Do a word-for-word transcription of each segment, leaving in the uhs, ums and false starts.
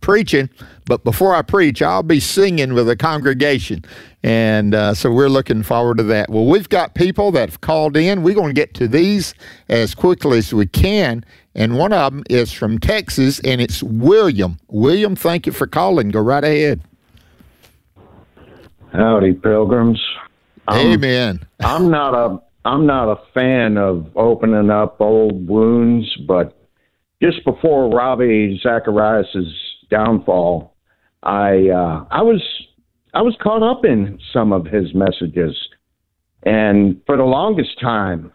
preaching, but before I preach, I'll be singing with a congregation. And uh, so we're looking forward to that. Well, we've got people that have called in. We're going to get to these as quickly as we can. And one of them is from Texas, and it's William. William, thank you for calling. Go right ahead. Howdy, pilgrims. I'm, Amen. I'm not a I'm not a fan of opening up old wounds, but just before Ravi Zacharias' downfall, I uh, I was I was caught up in some of his messages, and for the longest time,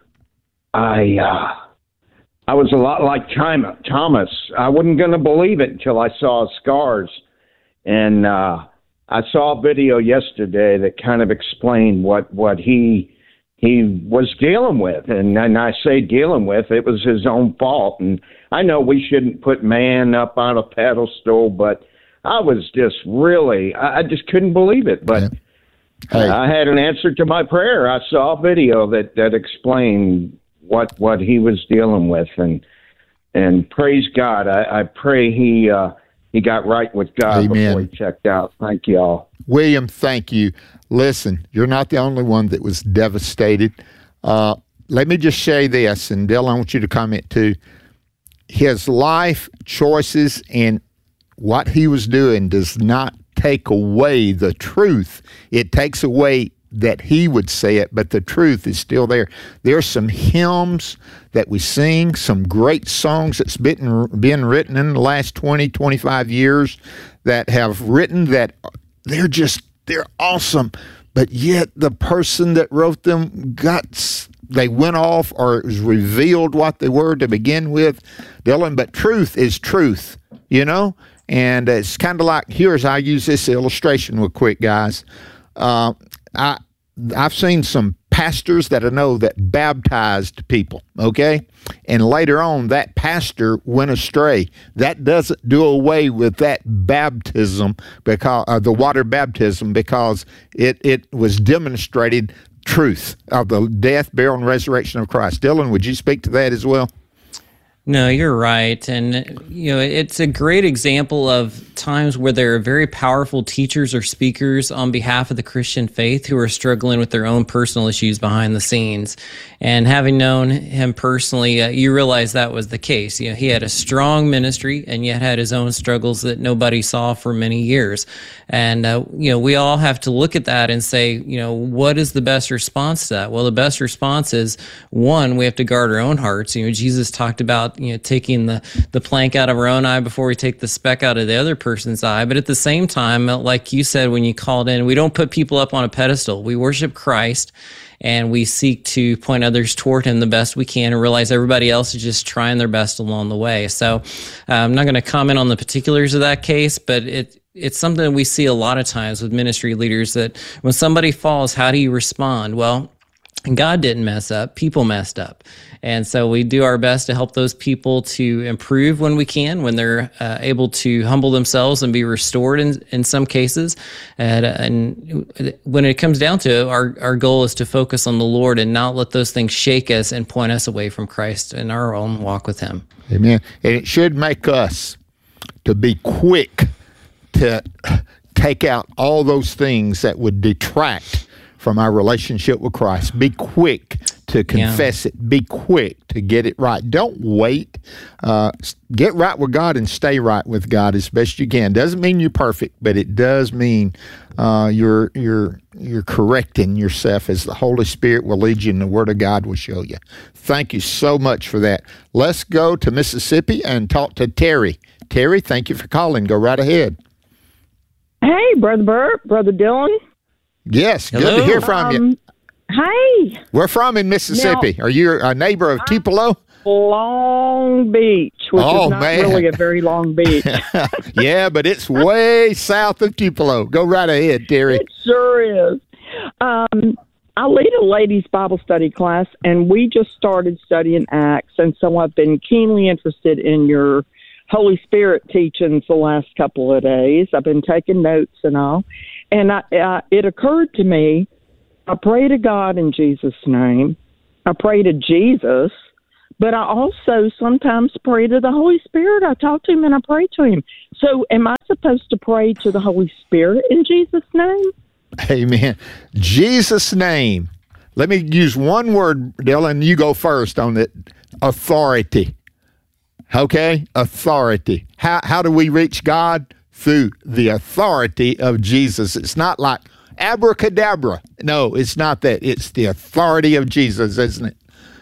I uh, I was a lot like Thomas. I wasn't going to believe it until I saw his scars, and uh, I saw a video yesterday that kind of explained what what he he was dealing with, and and I say dealing with, it was his own fault. And I know we shouldn't put man up on a pedestal, but I was just really, I just couldn't believe it. But yeah. Hey. I had an answer to my prayer. I saw a video that, that explained what what he was dealing with, and and praise God. I, I pray he uh, he got right with God Amen. Before he checked out. Thank you all. William, thank you. Listen, you're not the only one that was devastated. Uh, let me just say this, and Dale, I want you to comment too. His life choices and what he was doing does not take away the truth. It takes away that he would say it, but the truth is still there. There's some hymns that we sing, some great songs that's been, been written in the last twenty, twenty-five years that have written that they're just, they're awesome, but yet the person that wrote them got, they went off, or it was revealed what they were to begin with, Dylan. But truth is truth, you know? And it's kind of like, here's, I use this illustration real quick, guys. Uh, I, I've seen some pastors that I know that baptized people, okay? And later on, that pastor went astray. That doesn't do away with that baptism, because uh, the water baptism, because it, it was demonstrated truth of the death, burial, and resurrection of Christ. Dylan, would you speak to that as well? No, you're right. And, you know, it's a great example of times where there are very powerful teachers or speakers on behalf of the Christian faith who are struggling with their own personal issues behind the scenes. And having known him personally, uh, you realize that was the case. You know, he had a strong ministry and yet had his own struggles that nobody saw for many years. And, uh, you know, we all have to look at that and say, you know, what is the best response to that? Well, the best response is, one, we have to guard our own hearts. You know, Jesus talked about, you know, taking the, the plank out of our own eye before we take the speck out of the other person's eye. But at the same time, like you said when you called in, we don't put people up on a pedestal. We worship Christ, and we seek to point others toward him the best we can, and realize everybody else is just trying their best along the way. So uh, I'm not going to comment on the particulars of that case, but it it's something that we see a lot of times with ministry leaders, that when somebody falls, how do you respond? Well, God didn't mess up, people messed up. And so we do our best to help those people to improve when we can, when they're uh, able to humble themselves and be restored in, in some cases. And, and when it comes down to it, our, our goal is to focus on the Lord and not let those things shake us and point us away from Christ in our own walk with him. Amen. And it should make us to be quick to take out all those things that would detract from our relationship with Christ. Be quick to confess yeah. it. Be quick to get it right. Don't wait. Uh, get right with God and stay right with God as best you can. Doesn't mean you're perfect, but it does mean uh, you're you're you're correcting yourself as the Holy Spirit will lead you and the Word of God will show you. Thank you so much for that. Let's go to Mississippi and talk to Terry. Terry, thank you for calling. Go right ahead. Hey, Brother Bert, Brother Dylan. Yes, Hello. Good to hear from um, you. Hey. We're from in Mississippi. Now, Are you a neighbor of Tupelo? Long Beach, which oh, is not man. really a very long beach. Yeah, but it's way south of Tupelo. Go right ahead, Terry. It sure is. Um, I lead a ladies' Bible study class, and we just started studying Acts, and so I've been keenly interested in your Holy Spirit teachings the last couple of days. I've been taking notes and all. And I, uh, it occurred to me, I pray to God in Jesus' name. I pray to Jesus, but I also sometimes pray to the Holy Spirit. I talk to him and I pray to him. So am I supposed to pray to the Holy Spirit in Jesus' name? Amen. Jesus' name. Let me use one word, Dylan. You go first on it. Authority. Okay? Authority. How, how do we reach God? Through the authority of Jesus. It's not like abracadabra. No, it's not that. It's the authority of Jesus, isn't it?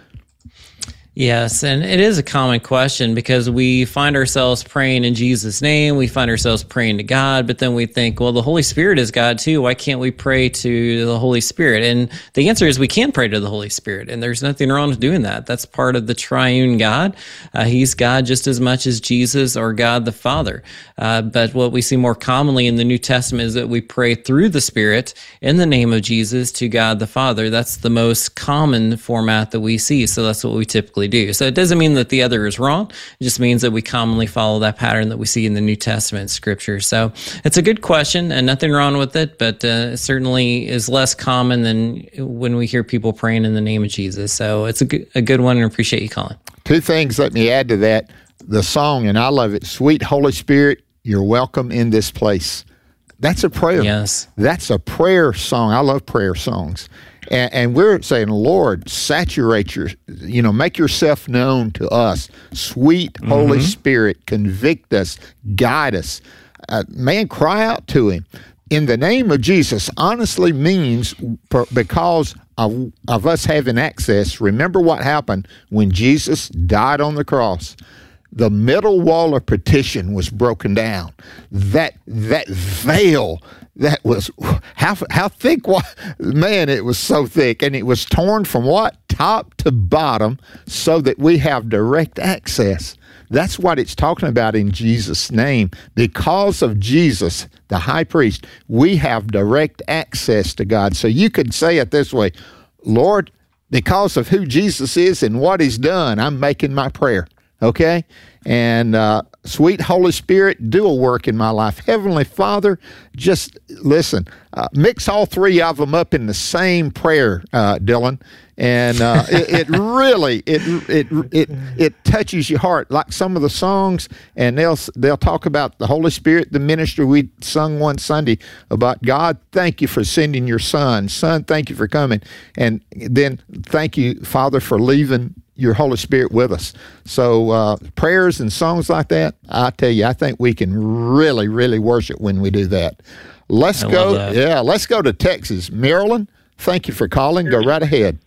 Yes, and it is a common question because we find ourselves praying in Jesus' name, we find ourselves praying to God, but then we think, well, the Holy Spirit is God too. Why can't we pray to the Holy Spirit? And the answer is we can pray to the Holy Spirit, and there's nothing wrong with doing that. That's part of the triune God. Uh, he's God just as much as Jesus or God the Father. Uh, but what we see more commonly in the New Testament is that we pray through the Spirit in the name of Jesus to God the Father. That's the most common format that we see, so that's what we typically do. So it doesn't mean that the other is wrong. It just means that we commonly follow that pattern that we see in the New Testament scripture. So it's a good question and nothing wrong with it, but uh, it certainly is less common than when we hear people praying in the name of Jesus. So it's a good, a good one, and I appreciate you calling. Two things let me add to that. The song, and I love it, Sweet Holy Spirit, you're welcome in this place. That's a prayer. Yes. That's a prayer song. I love prayer songs. And, and we're saying, Lord, saturate your, you know, make yourself known to us. Sweet mm-hmm. Holy Spirit, convict us, guide us. Uh, man, cry out to him. In the name of Jesus honestly means per, because of, of us having access. Remember what happened when Jesus died on the cross. The middle wall of partition was broken down. That that veil, that was, how how thick was, man, it was so thick. And it was torn from what? Top to bottom so that we have direct access. That's what it's talking about in Jesus' name. Because of Jesus, the high priest, we have direct access to God. So you could say it this way, Lord, because of who Jesus is and what he's done, I'm making my prayer. Okay? And uh, sweet Holy Spirit, do a work in my life. Heavenly Father, just listen, uh, mix all three of them up in the same prayer, uh, Dylan. And uh, it, it really, it, it it it touches your heart. Like some of the songs, and they'll they'll talk about the Holy Spirit, the ministry. We sung one Sunday about God, thank you for sending your Son. Son, thank you for coming. And then thank you, Father, for leaving your Holy Spirit with us. So uh, prayers and songs like that, I tell you, I think we can really, really worship when we do that. Let's I go. love that. Yeah, let's go to Texas. Marilyn, thank you for calling. Go right ahead.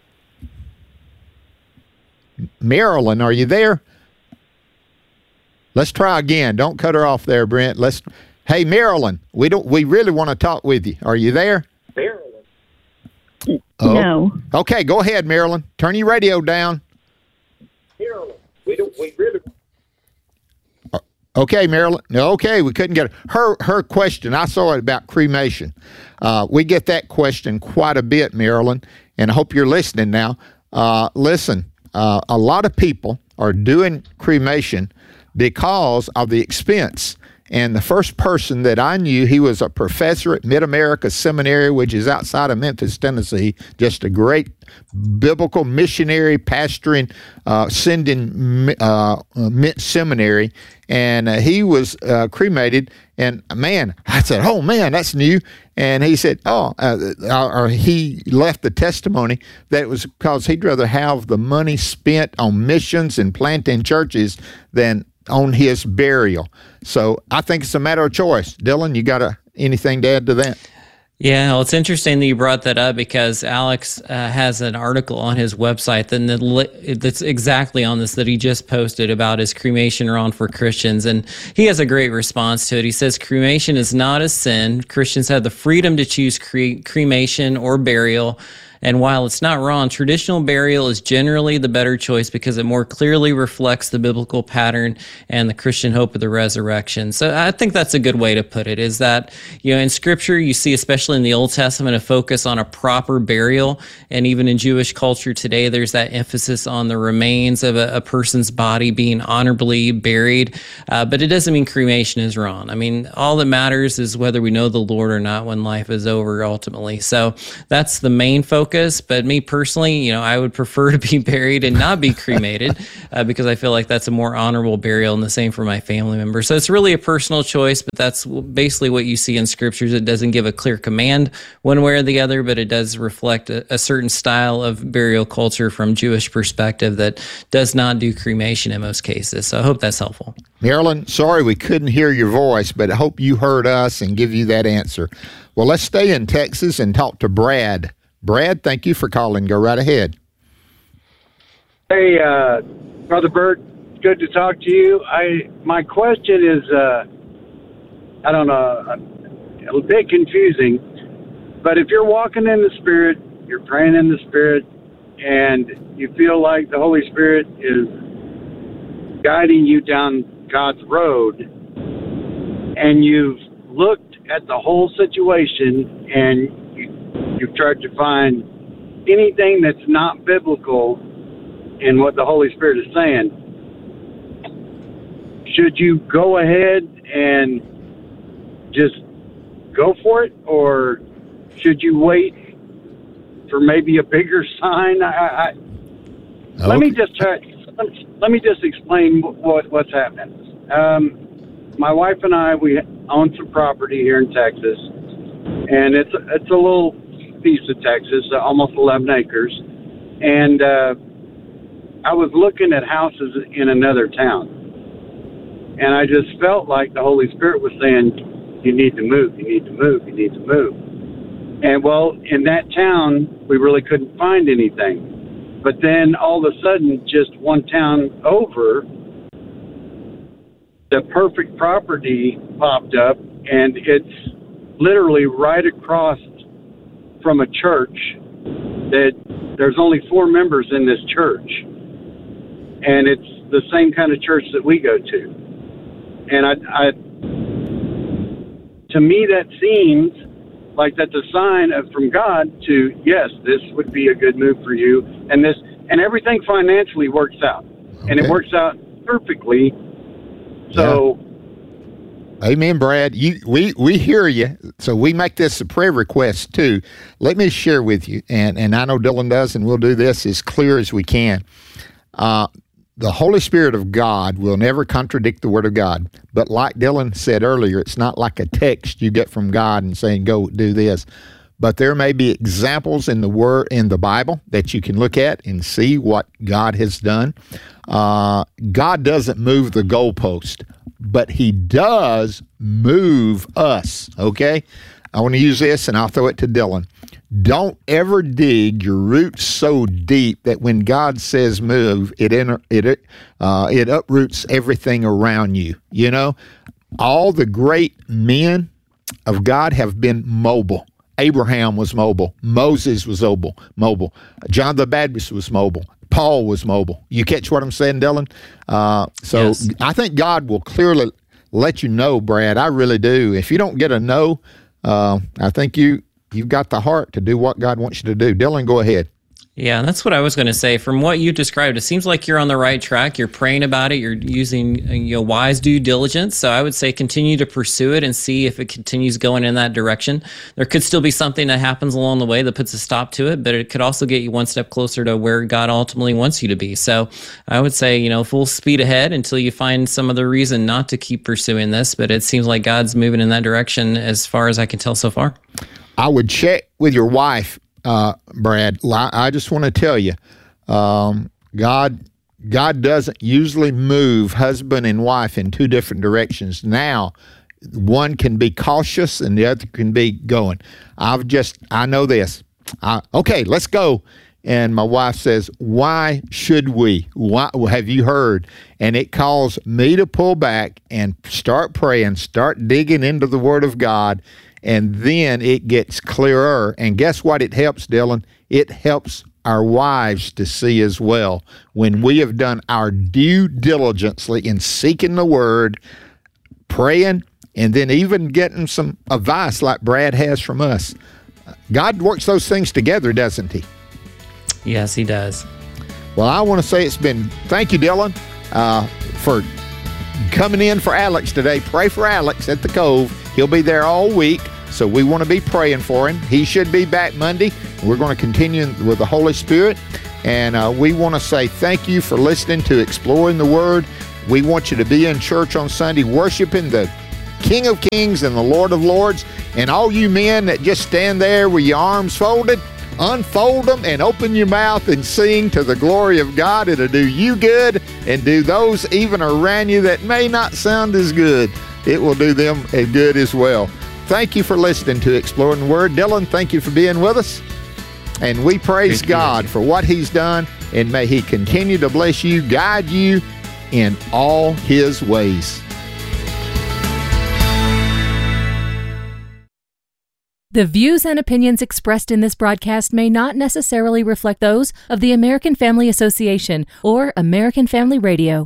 Marilyn, are you there? Let's try again. Don't cut her off there, Brent. Let's. Hey, Marilyn, we don't. We really want to talk with you. Are you there? Marilyn. Oh. No. Okay, go ahead, Marilyn. Turn your radio down. Marilyn, we don't. We really. Okay, Marilyn. No, okay, we couldn't get her. Her question. I saw it about cremation. Uh, we get that question quite a bit, Marilyn, and I hope you're listening now. Uh, listen, uh, a lot of people are doing cremation because of the expense. And the first person that I knew, he was a professor at Mid-America Seminary, which is outside of Memphis, Tennessee. Just a great biblical missionary, pastoring, uh, sending uh, seminary. And uh, he was uh, cremated. And man, I said, oh man, that's new. And he said, oh, uh, or he left the testimony that it was because he'd rather have the money spent on missions and planting churches than on his burial. So I think it's a matter of choice. Dylan, you got a, anything to add to that? Yeah, well, it's interesting that you brought that up because Alex uh, has an article on his website that, that's exactly on this that he just posted about his cremation wrong for Christians. And he has a great response to it. He says, cremation is not a sin. Christians have the freedom to choose cre- cremation or burial. And while it's not wrong, traditional burial is generally the better choice because it more clearly reflects the biblical pattern and the Christian hope of the resurrection. So I think that's a good way to put it, is that, you know, in Scripture, you see, especially in the Old Testament, a focus on a proper burial. And even in Jewish culture today, there's that emphasis on the remains of a, a person's body being honorably buried. Uh, but it doesn't mean cremation is wrong. I mean, all that matters is whether we know the Lord or not when life is over, ultimately. So that's the main focus. focus, but me personally, you know, I would prefer to be buried and not be cremated uh, because I feel like that's a more honorable burial, and the same for my family members. So it's really a personal choice, but that's basically what you see in scriptures. It doesn't give a clear command one way or the other, but it does reflect a, a certain style of burial culture from Jewish perspective that does not do cremation in most cases. So I hope that's helpful. Marilyn, sorry we couldn't hear your voice, but I hope you heard us and give you that answer. Well, let's stay in Texas and talk to Brad. Brad, thank you for calling. Go right ahead. Hey, uh, Brother Bert, good to talk to you. I my question is, uh, I don't know, a bit confusing, but if you're walking in the Spirit, you're praying in the Spirit, and you feel like the Holy Spirit is guiding you down God's road, and you've looked at the whole situation, and you, you've tried to find anything that's not biblical in what the Holy Spirit is saying, should you go ahead and just go for it, or should you wait for maybe a bigger sign? I, I, okay. Let me just try, let me just explain what what's happening. Um, my wife and I, we own some property here in Texas, and it's it's a little piece of Texas, uh, almost eleven acres, and uh, I was looking at houses in another town, and I just felt like the Holy Spirit was saying, you need to move, you need to move, you need to move. And well, in that town, we really couldn't find anything. But then all of a sudden, just one town over, the perfect property popped up, and it's literally right across from a church that there's only four members in this church. And it's the same kind of church that we go to. And I, I to me, that seems like that's a sign of from God to, yes, this would be a good move for you. And this, and everything financially works out. Okay. And it works out perfectly. So, yeah. Amen, Brad. You, we, we hear you. So we make this a prayer request too. Let me share with you, and, and I know Dylan does, and we'll do this as clear as we can. Uh, the Holy Spirit of God will never contradict the Word of God. But like Dylan said earlier, it's not like a text you get from God and saying, go do this. But there may be examples in the Word, in the Bible, that you can look at and see what God has done. Uh, God doesn't move the goalpost, but He does move us, okay? I want to use this, and I'll throw it to Dylan. Don't ever dig your roots so deep that when God says move, it inter, it uh, it uproots everything around you. You know, all the great men of God have been mobile. Abraham was mobile. Moses was mobile. Mobile. John the Baptist was mobile. Paul was mobile. You catch what I'm saying, Dylan? Uh, so yes. I think God will clearly let you know, Brad. I really do. If you don't get a no, uh, I think you. You've got the heart to do what God wants you to do. Dylan, go ahead. Yeah, that's what I was going to say. From what you described, it seems like you're on the right track. You're praying about it. You're using you know, wise due diligence. So I would say continue to pursue it and see if it continues going in that direction. There could still be something that happens along the way that puts a stop to it, but it could also get you one step closer to where God ultimately wants you to be. So I would say, you know, full speed ahead until you find some other reason not to keep pursuing this. But it seems like God's moving in that direction as far as I can tell so far. I would check with your wife, uh, Brad. I just want to tell you, um, God, God doesn't usually move husband and wife in two different directions. Now, one can be cautious and the other can be going. I've just, I know this. I, okay, let's go. And my wife says, why should we? Why, have you heard? And it calls me to pull back and start praying, start digging into the Word of God. And then it gets clearer. And guess what it helps, Dylan? It helps our wives to see as well. When we have done our due diligently in seeking the Word, praying, and then even getting some advice like Brad has from us. God works those things together, doesn't He? Yes, He does. Well, I want to say it's been, thank you, Dylan, uh, for coming in for Alex today. Pray for Alex at the Cove. He'll be there all week. So we want to be praying for him. He should be back Monday. We're going to continue with the Holy Spirit. And uh, we want to say thank you for listening to Exploring the Word. We want you to be in church on Sunday worshiping the King of Kings and the Lord of Lords. And all you men that just stand there with your arms folded, unfold them and open your mouth and sing to the glory of God. It'll do you good and do those even around you that may not sound as good. It will do them good as well. Thank you for listening to Exploring the Word. Dylan, thank you for being with us. And we praise thank God you. for what he's done, and may he continue to bless you, guide you in all his ways. The views and opinions expressed in this broadcast may not necessarily reflect those of the American Family Association or American Family Radio.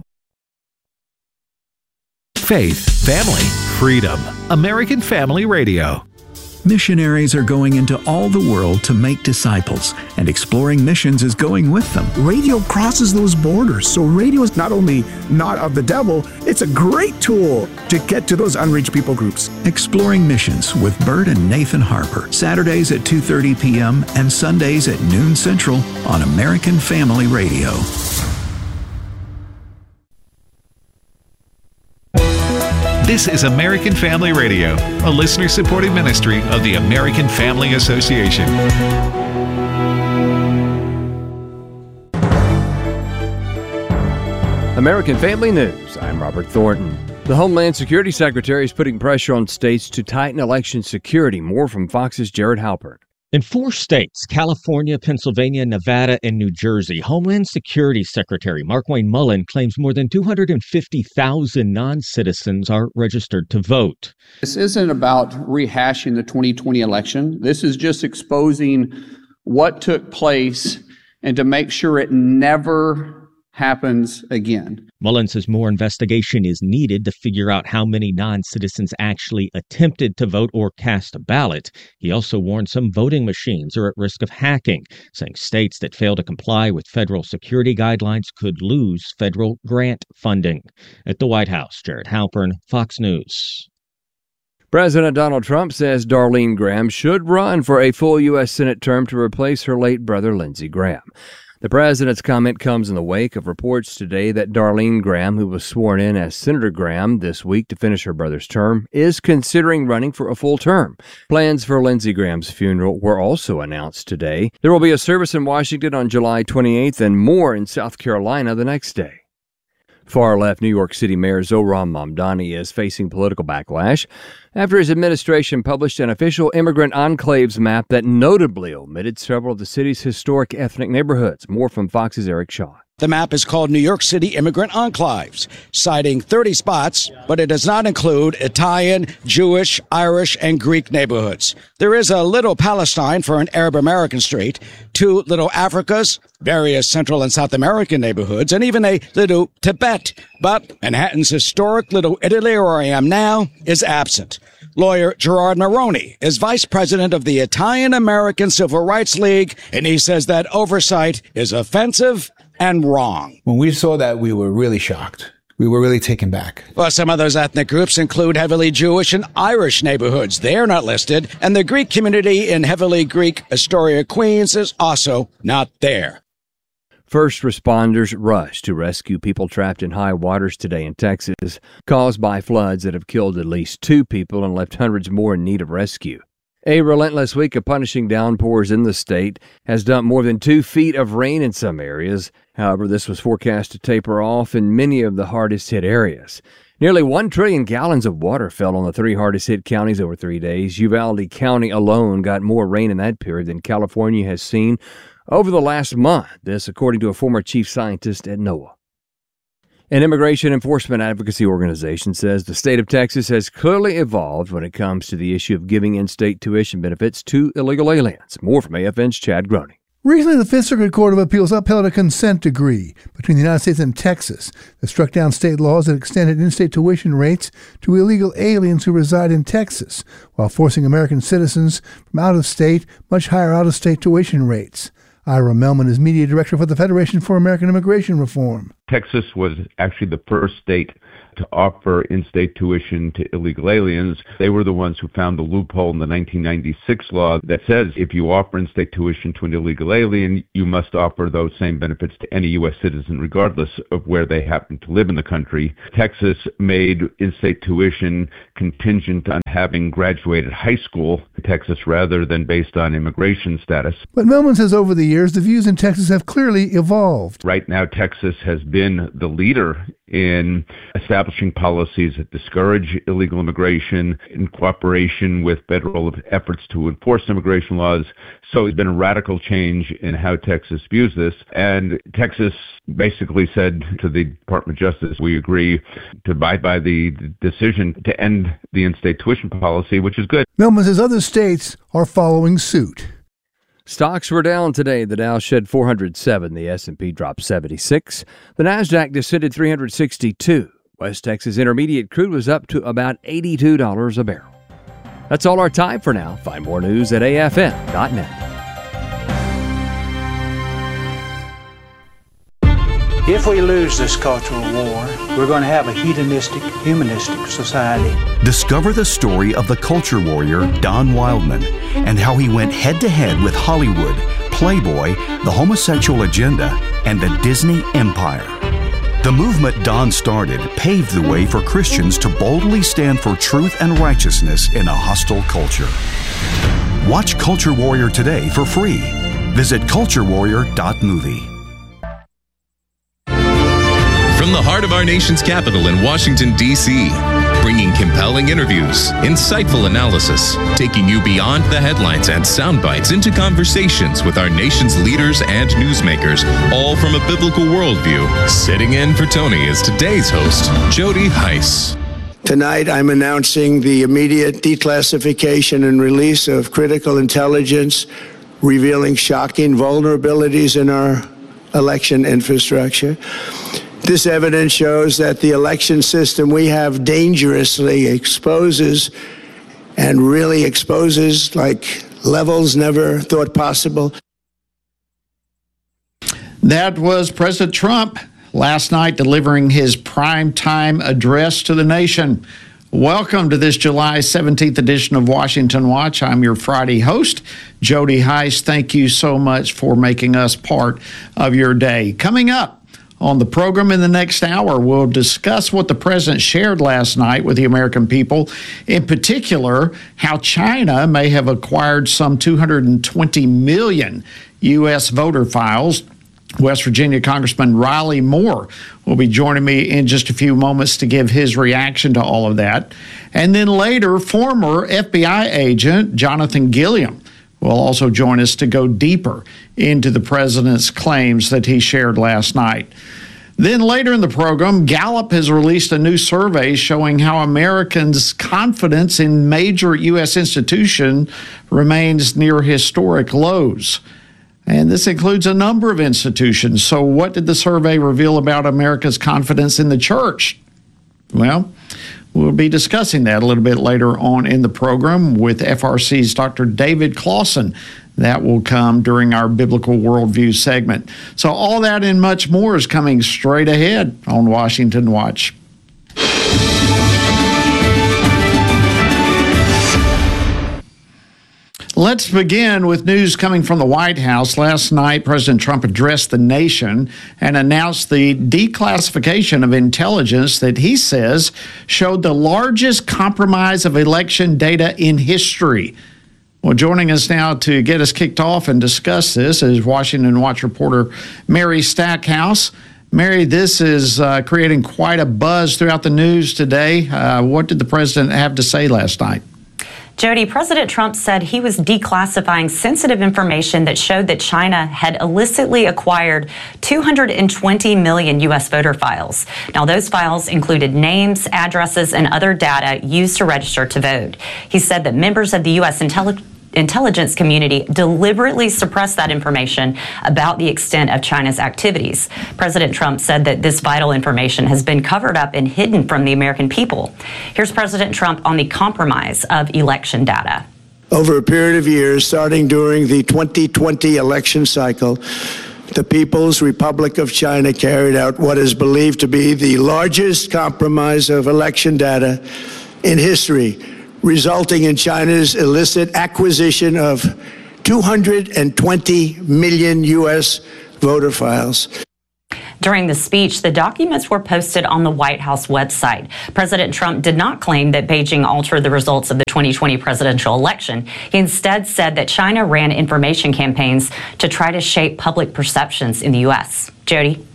Faith, family, freedom. American Family Radio. Missionaries are going into all the world to make disciples, and Exploring Missions is going with them. Radio crosses those borders, so radio is not only not of the devil, it's a great tool to get to those unreached people groups. Exploring Missions with Bert and Nathan Harper, Saturdays at two thirty p.m. and Sundays at noon Central on American Family Radio. This is American Family Radio, a listener-supported ministry of the American Family Association. American Family News. I'm Robert Thornton. The Homeland Security Secretary is putting pressure on states to tighten election security. More from Fox's Jared Halpern. In four states, California, Pennsylvania, Nevada, and New Jersey, Homeland Security Secretary Markwayne Mullin claims more than two hundred fifty thousand non-citizens are registered to vote. This isn't about rehashing the twenty twenty election. This is just exposing what took place and to make sure it never happens again. Mullin says more investigation is needed to figure out how many non-citizens actually attempted to vote or cast a ballot. He also warned some voting machines are at risk of hacking, saying states that fail to comply with federal security guidelines could lose federal grant funding. At the White House, Jared Halpern, Fox News. President Donald Trump says Darlene Graham should run for a full U S Senate term to replace her late brother, Lindsey Graham. The president's comment comes in the wake of reports today that Darlene Graham, who was sworn in as Senator Graham this week to finish her brother's term, is considering running for a full term. Plans for Lindsey Graham's funeral were also announced today. There will be a service in Washington on July twenty-eighth and more in South Carolina the next day. Far-left New York City Mayor Zohran Mamdani is facing political backlash after his administration published an official immigrant enclaves map that notably omitted several of the city's historic ethnic neighborhoods. More from Fox's Eric Shaw. The map is called New York City Immigrant Enclaves, citing thirty spots, but it does not include Italian, Jewish, Irish, and Greek neighborhoods. There is a Little Palestine for an Arab American street, two Little Africas, various Central and South American neighborhoods, and even a Little Tibet. But Manhattan's historic Little Italy, where I am now, is absent. Lawyer Gerard Maroney is vice president of the Italian American Civil Rights League, and he says that oversight is offensive and wrong. When we saw that, we were really shocked. We were really taken back. Well, some of those ethnic groups include heavily Jewish and Irish neighborhoods. They're not listed. And the Greek community in heavily Greek Astoria, Queens is also not there. First responders rushed to rescue people trapped in high waters today in Texas, caused by floods that have killed at least two people and left hundreds more in need of rescue. A relentless week of punishing downpours in the state has dumped more than two feet of rain in some areas. However, this was forecast to taper off in many of the hardest hit areas. Nearly one trillion gallons of water fell on the three hardest hit counties over three days. Uvalde County alone got more rain in that period than California has seen over the last month. This, according to a former chief scientist at NOAA. An immigration enforcement advocacy organization says the state of Texas has clearly evolved when it comes to the issue of giving in-state tuition benefits to illegal aliens. More from A F N's Chad Groening. Recently, the Fifth Circuit Court of Appeals upheld a consent decree between the United States and Texas that struck down state laws that extended in-state tuition rates to illegal aliens who reside in Texas, while forcing American citizens from out of state much higher out-of-state tuition rates. Ira Melman is media director for the Federation for American Immigration Reform. Texas was actually the first state to offer in-state tuition to illegal aliens. They were the ones who found the loophole in the nineteen ninety-six law that says if you offer in-state tuition to an illegal alien, you must offer those same benefits to any U S citizen, regardless of where they happen to live in the country. Texas made in-state tuition contingent on having graduated high school in Texas rather than based on immigration status. But Millman says over the years, the views in Texas have clearly evolved. Right now, Texas has been the leader in establishing policies that discourage illegal immigration in cooperation with federal efforts to enforce immigration laws. So it's been a radical change in how Texas views this. And Texas basically said to the Department of Justice, we agree to abide by the decision to end the in-state tuition policy, which is good. Millman says other states are following suit. Stocks were down today. The Dow shed four hundred seven. The S and P dropped seventy-six. The NASDAQ descended three hundred sixty-two. West Texas Intermediate crude was up to about eighty-two dollars a barrel. That's all our time for now. Find more news at A F N dot net. If we lose this cultural war, we're going to have a hedonistic, humanistic society. Discover the story of the culture warrior Don Wildman and how he went head-to-head with Hollywood, Playboy, the homosexual agenda, and the Disney empire. The movement Don started paved the way for Christians to boldly stand for truth and righteousness in a hostile culture. Watch Culture Warrior today for free. Visit culture warrior dot movie. From the heart of our nation's capital in Washington, D C, bringing compelling interviews, insightful analysis, taking you beyond the headlines and sound bites into conversations with our nation's leaders and newsmakers, all from a biblical worldview. Sitting in for Tony is today's host, Jody Heiss. Tonight, I'm announcing the immediate declassification and release of critical intelligence revealing shocking vulnerabilities in our election infrastructure. This evidence shows that the election system we have dangerously exposes and really exposes like levels never thought possible. That was President Trump last night delivering his primetime address to the nation. Welcome to this July seventeenth edition of Washington Watch. I'm your Friday host, Jody Heiss. Thank you so much for making us part of your day. Coming up on the program in the next hour, we'll discuss what the president shared last night with the American people, in particular, how China may have acquired some two hundred twenty million U S voter files. West Virginia Congressman Riley Moore will be joining me in just a few moments to give his reaction to all of that. And then later, former F B I agent Jonathan Gilliam will also join us to go deeper into the president's claims that he shared last night. Then later in the program, Gallup has released a new survey showing how Americans' confidence in major U S institutions remains near historic lows. And this includes a number of institutions. So what did the survey reveal about America's confidence in the church? Well, we'll be discussing that a little bit later on in the program with F R C's Doctor David Clausen. That will come during our Biblical Worldview segment. So all that and much more is coming straight ahead on Washington Watch. Let's begin with news coming from the White House. Last night, President Trump addressed the nation and announced the declassification of intelligence that he says showed the largest compromise of election data in history. Well, joining us now to get us kicked off and discuss this is Washington Watch reporter Mary Stackhouse. Mary, this is uh, creating quite a buzz throughout the news today. Uh, what did the president have to say last night? Jody, President Trump said he was declassifying sensitive information that showed that China had illicitly acquired two hundred twenty million U S voter files. Now, those files included names, addresses, and other data used to register to vote. He said that members of the U S intelligence intelligence community deliberately suppressed that information about the extent of China's activities. President Trump said that this vital information has been covered up and hidden from the American people. Here's President Trump on the compromise of election data. Over a period of years, starting during the twenty twenty election cycle, the People's Republic of China carried out what is believed to be the largest compromise of election data in history, resulting in China's illicit acquisition of two hundred twenty million U S voter files. During the speech, the documents were posted on the White House website. President Trump did not claim that Beijing altered the results of the twenty twenty presidential election. He instead said that China ran information campaigns to try to shape public perceptions in the U S. Jody?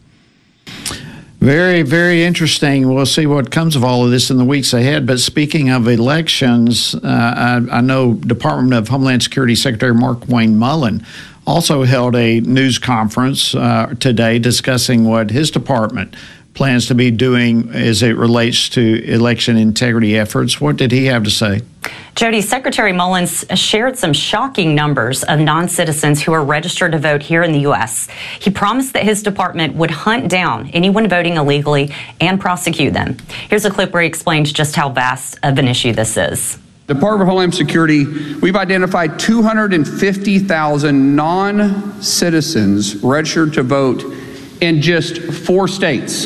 Very, very interesting. We'll see what comes of all of this in the weeks ahead. But speaking of elections, uh, I, I know Department of Homeland Security Secretary Mark Wayne Mullen also held a news conference uh, today discussing what his department plans to be doing as it relates to election integrity efforts. What did he have to say? Jody, Secretary Mullins shared some shocking numbers of non-citizens who are registered to vote here in the U S. He promised that his department would hunt down anyone voting illegally and prosecute them. Here's a clip where he explained just how vast of an issue this is. Department of Homeland Security, we've identified two hundred fifty thousand non-citizens registered to vote in just four states.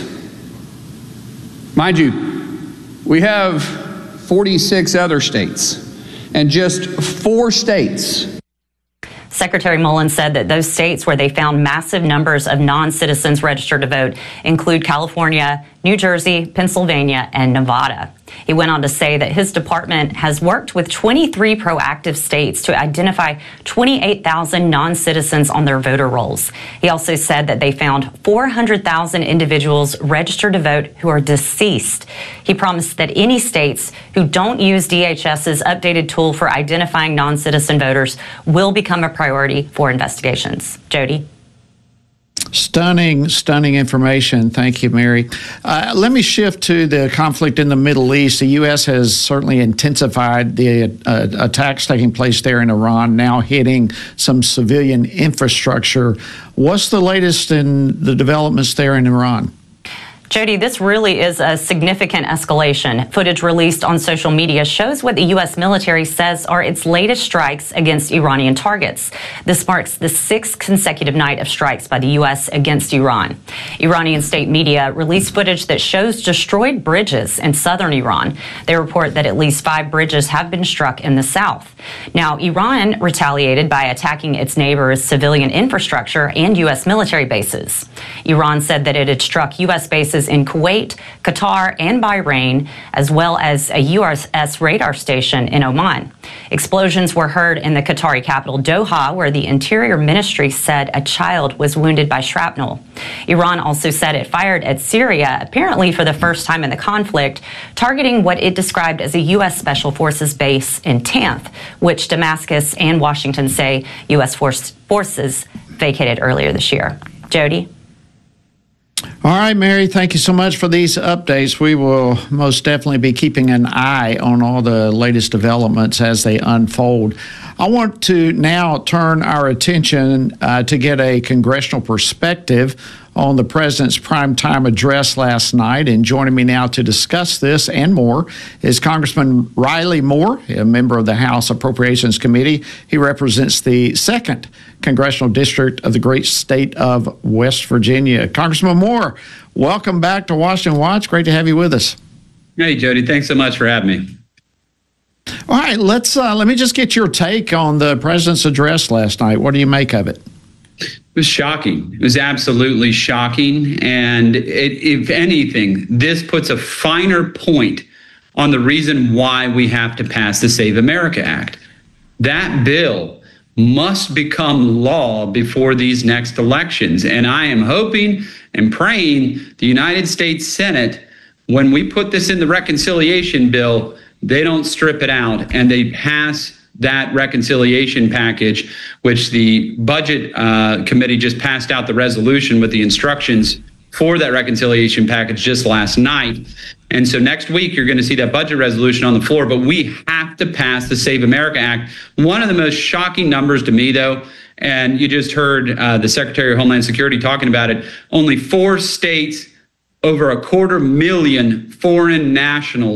Mind you, we have forty-six other states, and just four states. Secretary Mullins said that those states where they found massive numbers of non-citizens registered to vote include California, New Jersey, Pennsylvania, and Nevada. He went on to say that his department has worked with twenty-three proactive states to identify twenty-eight thousand non-citizens on their voter rolls. He also said that they found four hundred thousand individuals registered to vote who are deceased. He promised that any states who don't use D H S's updated tool for identifying non-citizen voters will become a priority for investigations. Jody? Stunning, stunning information. Thank you, Mary. Uh, let me shift to the conflict in the Middle East. The U S has certainly intensified the uh, attacks taking place there in Iran, now hitting some civilian infrastructure. What's the latest in the developments there in Iran? Jody, this really is a significant escalation. Footage released on social media shows what the U S military says are its latest strikes against Iranian targets. This marks the sixth consecutive night of strikes by the U S against Iran. Iranian state media released footage that shows destroyed bridges in southern Iran. They report that at least five bridges have been struck in the south. Now, Iran retaliated by attacking its neighbors' civilian infrastructure and U S military bases. Iran said that it had struck U S bases in Kuwait, Qatar, and Bahrain, as well as a U S radar station in Oman. Explosions were heard in the Qatari capital, Doha, where the Interior Ministry said a child was wounded by shrapnel. Iran also said it fired at Syria, apparently for the first time in the conflict, targeting what it described as a U S Special Forces base in Tanf, which Damascus and Washington say U S force, forces vacated earlier this year. Jody? All right, Mary, thank you so much for these updates. We will most definitely be keeping an eye on all the latest developments as they unfold. I want to now turn our attention uh, to get a congressional perspective on the president's primetime address last night. And joining me now to discuss this and more is Congressman Riley Moore, a member of the House Appropriations Committee. He represents the second congressional district of the great state of West Virginia. Congressman Moore, welcome back to Washington Watch. Great to have you with us. Hey, Jody. Thanks so much for having me. All right, let's uh, let me just get your take on the president's address last night. What do you make of it? It was shocking. It was absolutely shocking. And it, if anything, this puts a finer point on the reason why we have to pass the Save America Act. That bill must become law before these next elections. And I am hoping and praying the United States Senate, when we put this in the reconciliation bill, they don't strip it out and they pass that reconciliation package, which the Budget uh, Committee just passed out the resolution with the instructions for that reconciliation package just last night. And so next week, you're going to see that budget resolution on the floor, but we have to pass the Save America Act. One of the most shocking numbers to me, though, and you just heard uh, the Secretary of Homeland Security talking about it, only four states, over a quarter million foreign nationals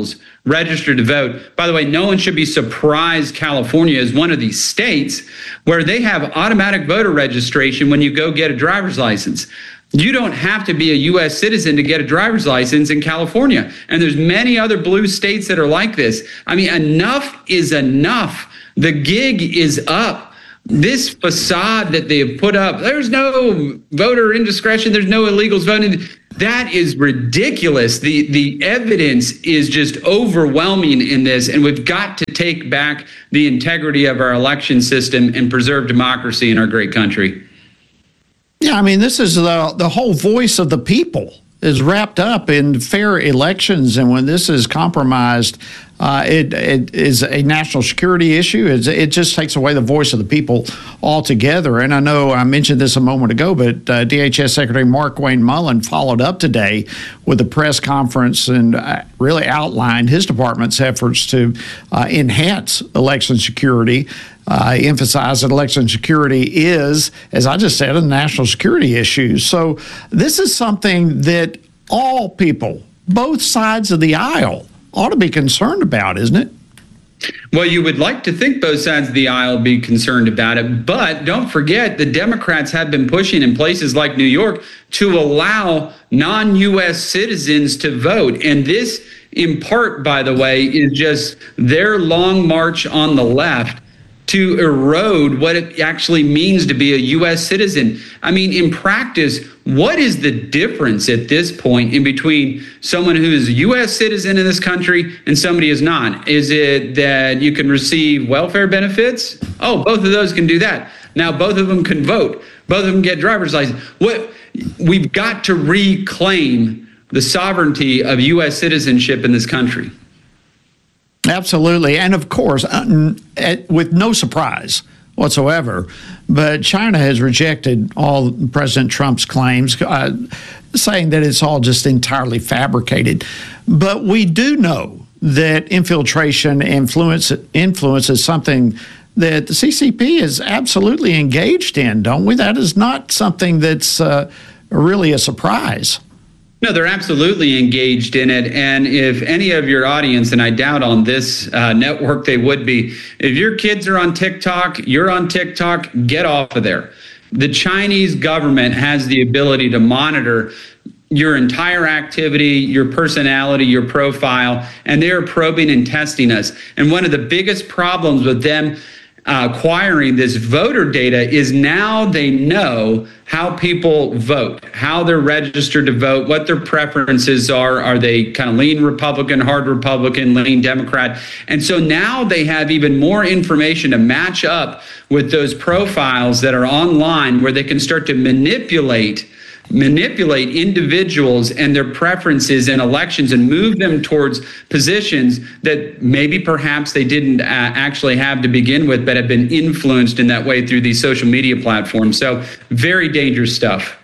registered to vote. By the way, no one should be surprised California is one of these states where they have automatic voter registration when you go get a driver's license. You don't have to be a U S citizen to get a driver's license in California. And there's many other blue states that are like this. I mean, enough is enough. The gig is up. This facade that they have put up, there's no voter indiscretion, there's no illegals voting. That is ridiculous. The the evidence is just overwhelming in this, and we've got to take back the integrity of our election system and preserve democracy in our great country. Yeah, I mean, this is the the whole voice of the people is wrapped up in fair elections, and when this is compromised, uh, it, it is a national security issue. It's, it just takes away the voice of the people altogether. And I know I mentioned this a moment ago, but uh, D H S Secretary Markwayne Mullin followed up today with a press conference and uh, really outlined his department's efforts to uh, enhance election security. Uh, emphasize that election security is, as I just said, a national security issue. So this is something that all people, both sides of the aisle, ought to be concerned about, isn't it? Well, you would like to think both sides of the aisle be concerned about it, but don't forget the Democrats have been pushing in places like New York to allow non-U S citizens to vote. And this, in part, by the way, is just their long march on the left to erode what it actually means to be a U S citizen. I mean, in practice, what is the difference at this point in between someone who is a U S citizen in this country and somebody who's not? Is it that you can receive welfare benefits? Oh, both of those can do that. Now, both of them can vote. Both of them get driver's license. What we've got to reclaim the sovereignty of U S citizenship in this country. Absolutely. And of course, uh, with no surprise whatsoever, but China has rejected all President Trump's claims, uh, saying that it's all just entirely fabricated. But we do know that infiltration influence, influence is something that the C C P is absolutely engaged in, don't we? That is not something that's uh, really a surprise. No, they're absolutely engaged in it. And if any of your audience, and I doubt on this uh, network they would be, if your kids are on TikTok, you're on TikTok, get off of there. The Chinese government has the ability to monitor your entire activity, your personality, your profile, and they're probing and testing us. And one of the biggest problems with them Uh, acquiring this voter data is now they know how people vote, how they're registered to vote, what their preferences are. Are they kind of lean Republican, hard Republican, lean Democrat? And so now they have even more information to match up with those profiles that are online where they can start to manipulate manipulate individuals and their preferences in elections and move them towards positions that maybe perhaps they didn't uh, actually have to begin with, but have been influenced in that way through these social media platforms. So very dangerous stuff.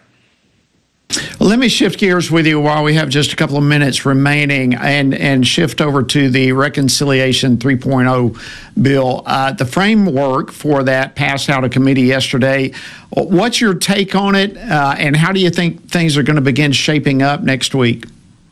Well, let me shift gears with you while we have just a couple of minutes remaining and, and shift over to the Reconciliation three point oh bill. Uh, the framework for that passed out of committee yesterday. What's your take on it, uh, and how do you think things are going to begin shaping up next week?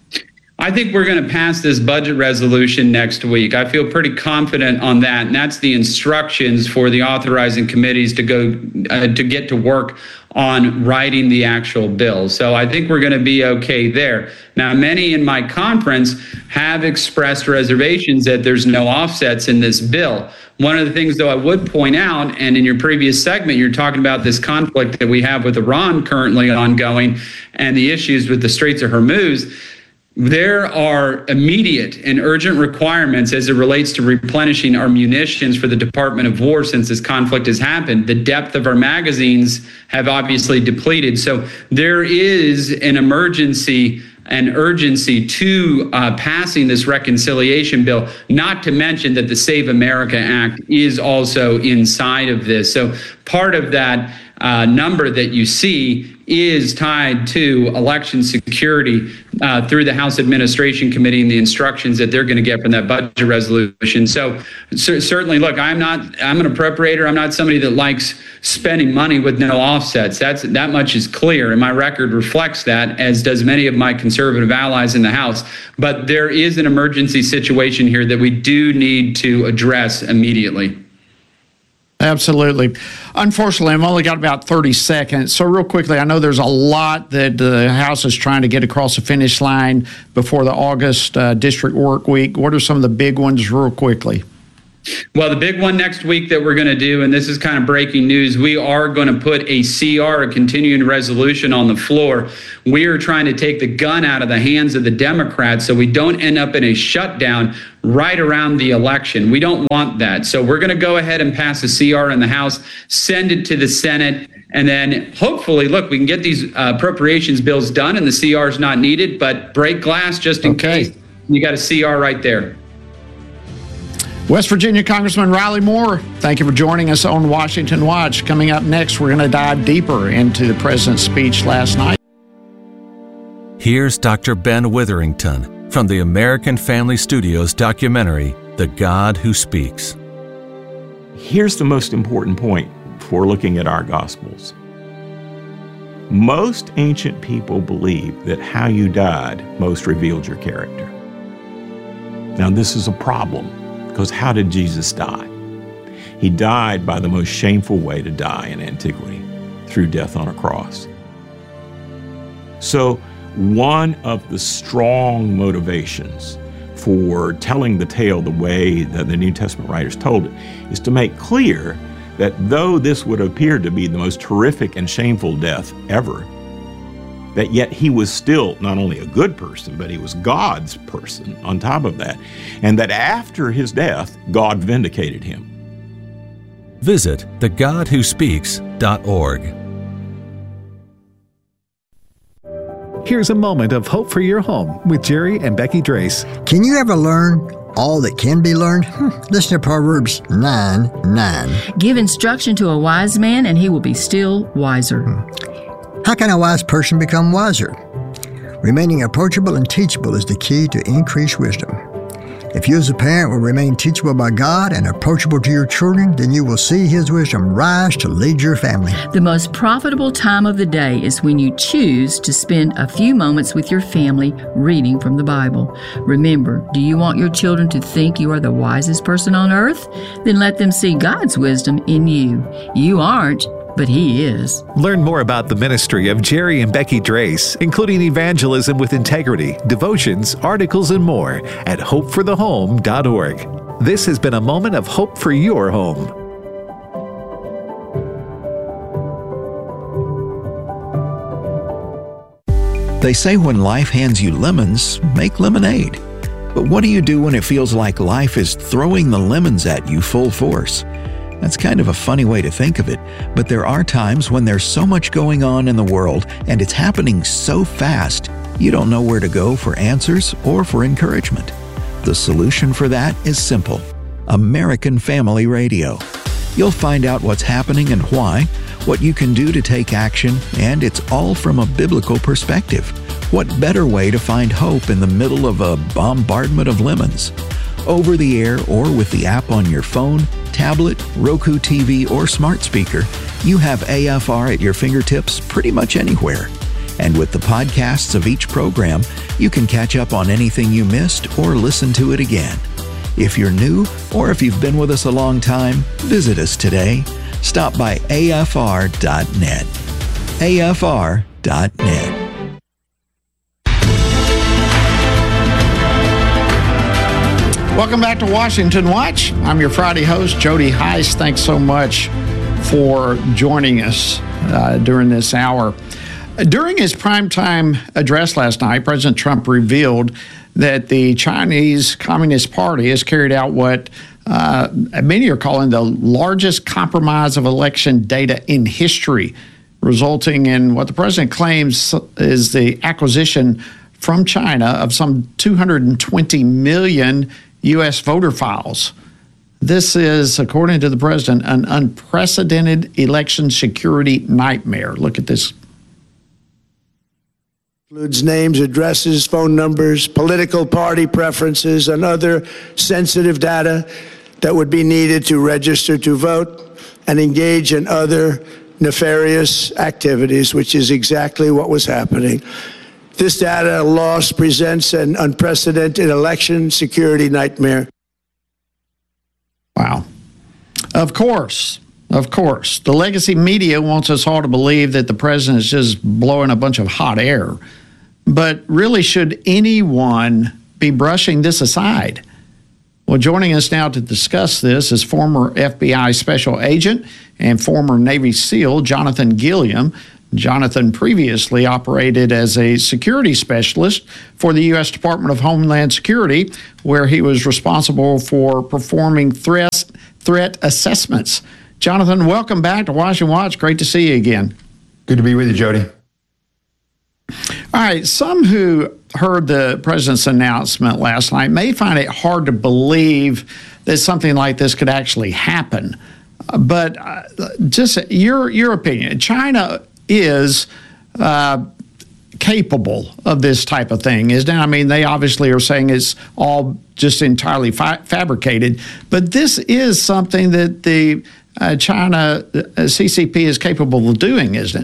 I think we're going to pass this budget resolution next week. I feel pretty confident on that, and that's the instructions for the authorizing committees to go uh, to get to work on writing the actual bill. So I think we're going to be okay there. Now, many in my conference have expressed reservations that there's no offsets in this bill. One of the things, though, I would point out, and in your previous segment, you're talking about this conflict that we have with Iran currently ongoing and the issues with the Straits of Hormuz. There are immediate and urgent requirements as it relates to replenishing our munitions for the Department of War since this conflict has happened. The depth of our magazines have obviously depleted. So there is an emergency and urgency to uh, passing this reconciliation bill, not to mention that the Save America Act is also inside of this. So part of that uh, number that you see is tied to election security uh, through the House Administration Committee and the instructions that they're going to get from that budget resolution. So cer- certainly, look, I'm not, I'm an appropriator. I'm not somebody that likes spending money with no offsets. That's that much is clear, and my record reflects that, as does many of my conservative allies in the House. But there is an emergency situation here that we do need to address immediately. Absolutely. Unfortunately, I've only got about thirty seconds. So real quickly, I know there's a lot that the House is trying to get across the finish line before the August uh, district work week. What are some of the big ones real quickly? Well, the big one next week that we're going to do, and this is kind of breaking news, we are going to put a C R, a continuing resolution, on the floor. We are trying to take the gun out of the hands of the Democrats so we don't end up in a shutdown right around the election. We don't want that. So we're going to go ahead and pass a C R in the House, send it to the Senate, and then hopefully, look, we can get these uh, appropriations bills done and the C R is not needed, but break glass just in okay. case. You got a C R right there. West Virginia Congressman Riley Moore, thank you for joining us on Washington Watch. Coming up next, we're going to dive deeper into the president's speech last night. Here's Doctor Ben Witherington from the American Family Studios documentary, The God Who Speaks. Here's the most important point for looking at our Gospels. Most ancient people believed that how you died most revealed your character. Now, this is a problem. Because how did Jesus die? He died by the most shameful way to die in antiquity, through death on a cross. So one of the strong motivations for telling the tale the way that the New Testament writers told it is to make clear that though this would appear to be the most horrific and shameful death ever, that yet he was still not only a good person, but he was God's person on top of that. And that after his death, God vindicated him. Visit the god who speaks dot org. Here's a moment of hope for your home with Jerry and Becky Drace. Can you ever learn all that can be learned? Listen to Proverbs nine nine. Give instruction to a wise man, and he will be still wiser. How can a wise person become wiser? Remaining approachable and teachable is the key to increased wisdom. If you as a parent will remain teachable by God and approachable to your children, then you will see His wisdom rise to lead your family. The most profitable time of the day is when you choose to spend a few moments with your family reading from the Bible. Remember, do you want your children to think you are the wisest person on earth? Then let them see God's wisdom in you. You aren't, but He is. Learn more about the ministry of Jerry and Becky Drace, including evangelism with integrity, devotions, articles, and more at hope for the home dot org. This has been a moment of hope for your home. They say when life hands you lemons, make lemonade. But what do you do when it feels like life is throwing the lemons at you full force? That's kind of a funny way to think of it, but there are times when there's so much going on in the world and it's happening so fast, you don't know where to go for answers or for encouragement. The solution for that is simple: American Family Radio. You'll find out what's happening and why, what you can do to take action, and it's all from a biblical perspective. What better way to find hope in the middle of a bombardment of lemons? Over the air or with the app on your phone, tablet, Roku T V, or smart speaker, you have A F R at your fingertips pretty much anywhere. And with the podcasts of each program, you can catch up on anything you missed or listen to it again. If you're new or if you've been with us a long time, visit us today. Stop by A F R dot net. A F R dot net. Welcome back to Washington Watch. I'm your Friday host, Jody Heiss. Thanks so much for joining us uh, during this hour. During his primetime address last night, President Trump revealed that the Chinese Communist Party has carried out what uh, many are calling the largest compromise of election data in history, resulting in what the president claims is the acquisition from China of some two hundred twenty million U S voter files. This is, according to the president, an unprecedented election security nightmare. Look at this. Includes names, addresses, phone numbers, political party preferences, and other sensitive data that would be needed to register to vote and engage in other nefarious activities, which is exactly what was happening. This data loss presents an unprecedented election security nightmare. Wow. Of course. Of course. The legacy media wants us all to believe that the president is just blowing a bunch of hot air. But really, should anyone be brushing this aside? Well, joining us now to discuss this is former F B I special agent and former Navy SEAL Jonathan Gilliam. Jonathan previously operated as a security specialist for the U S Department of Homeland Security, where he was responsible for performing threat, threat assessments. Jonathan, welcome back to Watch and Watch. Great to see you again. Good to be with you, Jody. All right, some who heard the president's announcement last night may find it hard to believe that something like this could actually happen. But uh, just your your opinion, China is uh, capable of this type of thing, isn't it? I mean, they obviously are saying it's all just entirely fa- fabricated, but this is something that the uh, China uh, C C P is capable of doing, isn't it?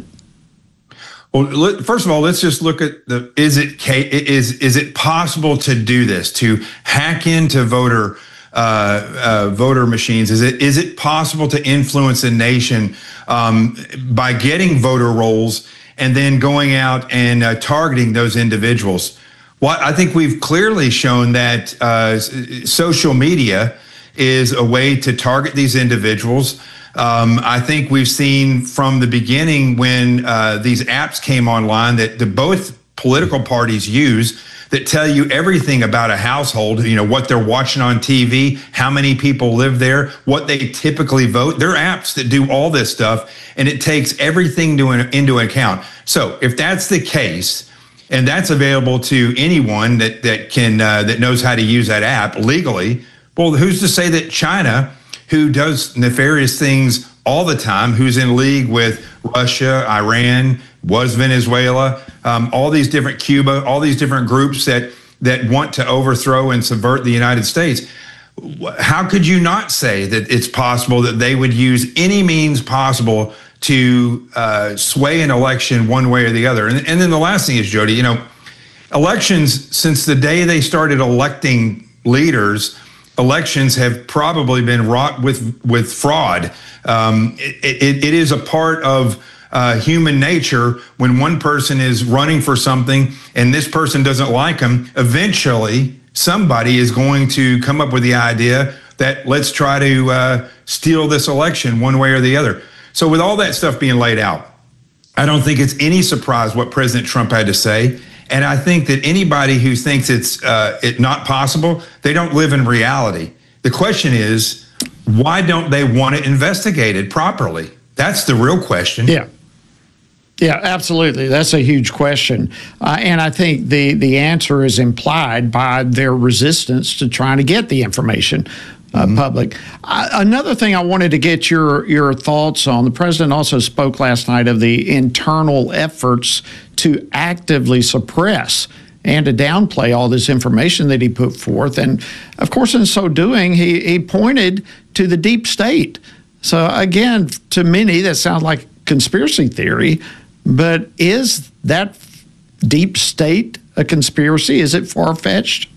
Well, first of all, let's just look at the, is it is is it possible to do this, to hack into voter uh, uh, voter machines? Is it is it possible to influence a nation um, by getting voter rolls and then going out and uh, targeting those individuals? Well, I think we've clearly shown that uh, social media is a way to target these individuals. Um, I think we've seen from the beginning when uh, these apps came online that the both political parties use that tell you everything about a household, you know, what they're watching on T V, how many people live there, what they typically vote. They're apps that do all this stuff, and it takes everything to, into account. So if that's the case, and that's available to anyone that, that can uh, that knows how to use that app legally, well, who's to say that China, who does nefarious things all the time, who's in league with Russia, Iran, was Venezuela, um, all these different Cuba, all these different groups that that want to overthrow and subvert the United States. How could you not say that it's possible that they would use any means possible to uh, sway an election one way or the other? And, and then the last thing is, Jody, you know, elections, since the day they started electing leaders, elections have probably been wrought with with fraud. Um, it, it, it is a part of uh, human nature when one person is running for something and this person doesn't like them. Eventually, somebody is going to come up with the idea that let's try to uh, steal this election one way or the other. So with all that stuff being laid out, I don't think it's any surprise what President Trump had to say. And I think that anybody who thinks it's uh, it not possible, they don't live in reality. The question is, why don't they want it investigated properly? That's the real question. Yeah. Yeah, absolutely. That's a huge question. Uh, and I think the, the answer is implied by their resistance to trying to get the information uh, mm-hmm. public. Uh, another thing I wanted to get your, your thoughts on, the president also spoke last night of the internal efforts to actively suppress and to downplay all this information that he put forth. And, of course, in so doing, he, he pointed to the deep state. So, again, to many, that sounds like conspiracy theory, but is that deep state a conspiracy? Is it far-fetched?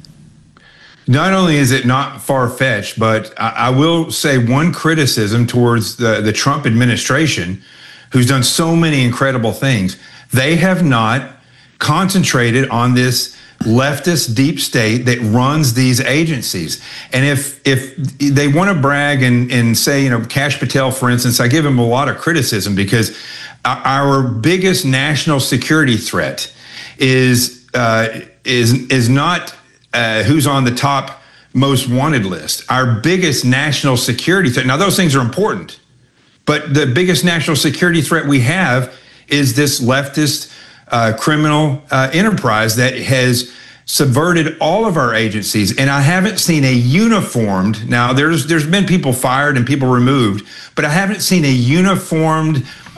Not only is it not far-fetched, but I, I will say one criticism towards the, the Trump administration, who's done so many incredible things. They have not concentrated on this leftist deep state that runs these agencies. And if if they want to brag and, and say, you know, Kash Patel, for instance, I give him a lot of criticism because our biggest national security threat is uh, is is not uh, who's on the top most wanted list. Our biggest national security threat. Now, those things are important, but the biggest national security threat we have is this leftist uh, criminal uh, enterprise that has subverted all of our agencies. And I haven't seen a uniformed, now there's there's been people fired and people removed, but I haven't seen a uniformed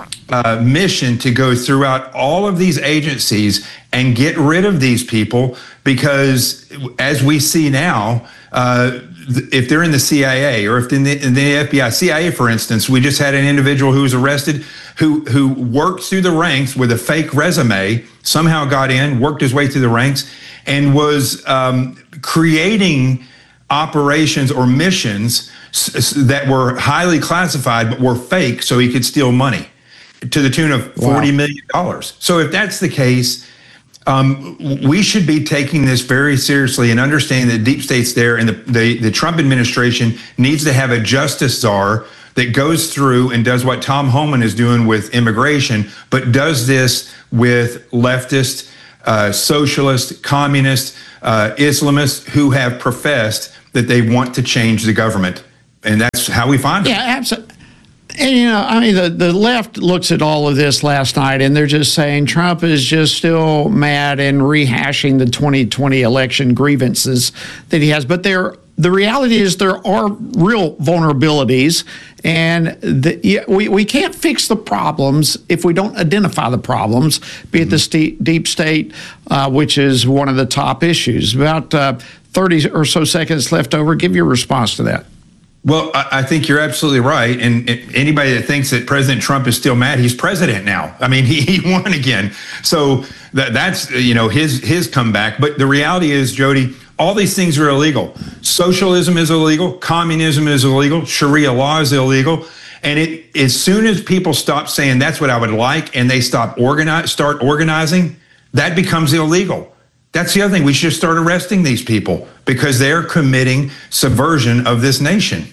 uh, mission to go throughout all of these agencies and get rid of these people, because as we see now, uh, if they're in the C I A or if they're in the, in the F B I, C I A, for instance, we just had an individual who was arrested who who worked through the ranks with a fake resume, somehow got in, worked his way through the ranks, and was um, creating operations or missions that were highly classified but were fake so he could steal money to the tune of forty million dollars. So if that's the case, um, we should be taking this very seriously and understanding that deep state's there, and the, the, the Trump administration needs to have a justice czar that goes through and does what Tom Homan is doing with immigration, but does this with leftist, uh, socialist, communist, uh, Islamists who have professed that they want to change the government. And that's how we find them. Yeah, absolutely. And, you know, I mean, the, the left looks at all of this last night, and they're just saying Trump is just still mad and rehashing the twenty twenty election grievances that he has. But there, the reality is there are real vulnerabilities, and the, yeah, we, we can't fix the problems if we don't identify the problems, be it the st- deep state, uh, which is one of the top issues. About uh, thirty or so seconds left over. Give your response to that. Well, I think you're absolutely right. And anybody that thinks that President Trump is still mad, he's president now. I mean, he, he won again. So that, that's, you know, his his comeback. But the reality is, Jody, all these things are illegal. Socialism is illegal. Communism is illegal. Sharia law is illegal. And it, as soon as people stop saying that's what I would like, and they stop organize, start organizing, that becomes illegal. That's the other thing. We should start arresting these people because they're committing subversion of this nation.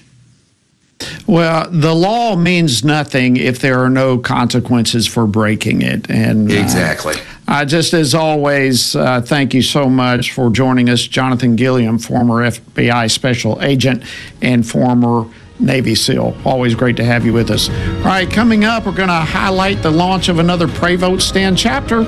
Well, the law means nothing if there are no consequences for breaking it. And uh, exactly. Uh, just as always, uh, thank you so much for joining us, Jonathan Gilliam, former F B I special agent and former Navy SEAL. Always great to have you with us. All right, coming up, we're going to highlight the launch of another Pray Vote Stand chapter.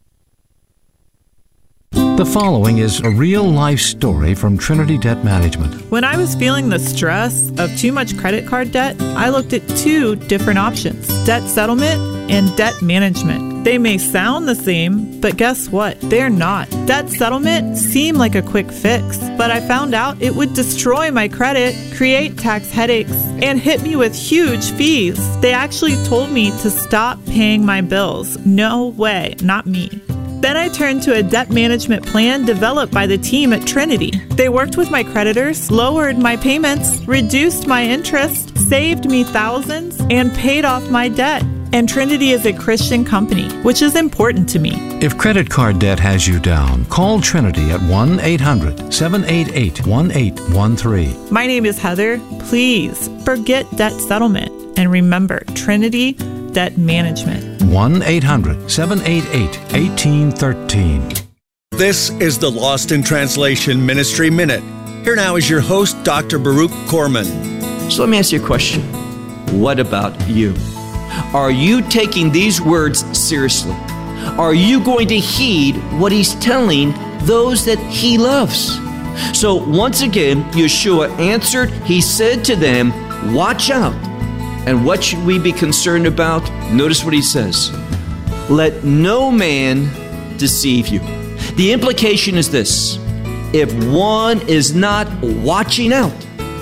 The following is a real-life story from Trinity Debt Management. When I was feeling the stress of too much credit card debt, I looked at two different options: debt settlement and debt management. They may sound the same, but guess what? They're not. Debt settlement seemed like a quick fix, but I found out it would destroy my credit, create tax headaches, and hit me with huge fees. They actually told me to stop paying my bills. No way, not me. Then I turned to a debt management plan developed by the team at Trinity. They worked with my creditors, lowered my payments, reduced my interest, saved me thousands, and paid off my debt. And Trinity is a Christian company, which is important to me. If credit card debt has you down, call Trinity at one eight hundred seven eight eight one eight one three. My name is Heather. Please forget debt settlement and remember Trinity Debt Management. one eight hundred seven eight eight one eight one three. This is the Lost in Translation Ministry Minute. Here now is your host, Doctor Baruch Korman. So let me ask you a question. What about you? Are you taking these words seriously? Are you going to heed what he's telling those that he loves? So once again, Yeshua answered, he said to them, watch out. And what should we be concerned about? Notice what he says. Let no man deceive you. The implication is this. If one is not watching out,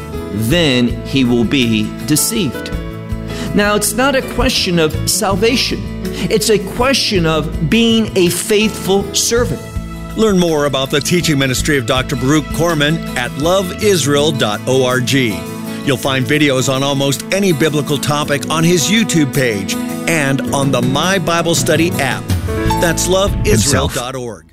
then he will be deceived. Now, it's not a question of salvation. It's a question of being a faithful servant. Learn more about the teaching ministry of Doctor Baruch Korman at love israel dot org. You'll find videos on almost any biblical topic on his YouTube page and on the My Bible Study app. That's love israel dot org.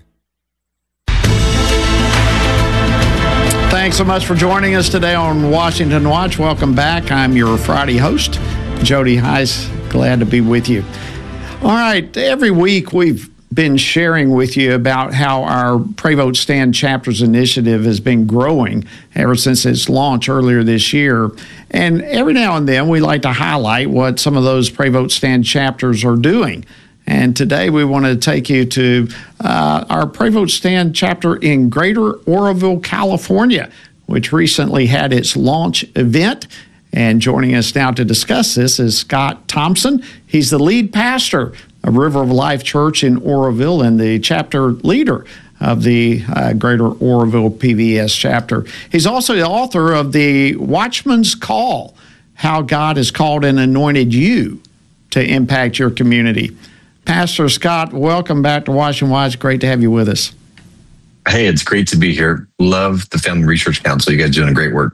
Thanks so much for joining us today on Washington Watch. Welcome back. I'm your Friday host, Jody Heiss. Glad to be with you. All right, every week we've been sharing with you about how our Pray Vote Stand Chapters initiative has been growing ever since its launch earlier this year. And every now and then we like to highlight what some of those Pray Vote Stand chapters are doing. And today we want to take you to uh, our Pray Vote Stand chapter in Greater Oroville, California, which recently had its launch event. And joining us now to discuss this is Scott Thompson. He's the lead pastor of River of Life Church in Oroville and the chapter leader of the uh, Greater Oroville P V S chapter. He's also the author of the Watchman's Call, How God Has Called and Anointed You to Impact Your Community. Pastor Scott, welcome back to Washington Wise. Great to have you with us. Hey, it's great to be here. Love the Family Research Council. You guys are doing great work.